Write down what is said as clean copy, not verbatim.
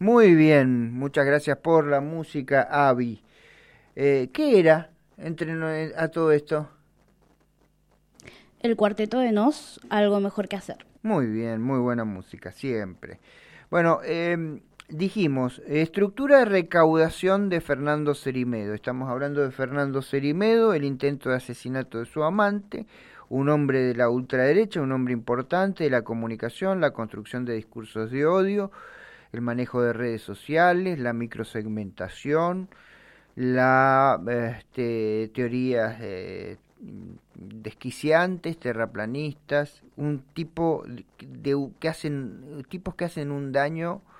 Muy bien, muchas gracias por la música, Avi. ¿Qué era a todo esto? El Cuarteto de Nos, algo mejor que hacer. Muy bien, muy buena música, siempre. Bueno, dijimos, estructura de recaudación de Fernando Cerimedo. Estamos hablando de Fernando Cerimedo, el intento de asesinato de su amante, un hombre de la ultraderecha, un hombre importante de la comunicación, la construcción de discursos de odio, el manejo de redes sociales, la microsegmentación, la teorías desquiciantes, terraplanistas, un tipo que hacen tipos que hacen un daño